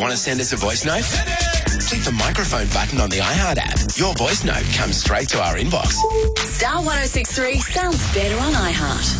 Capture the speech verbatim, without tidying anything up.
Want to send us a voice note? Click the microphone button on the iHeart app. Your voice note comes straight to our inbox. Star one oh six three sounds better on iHeart.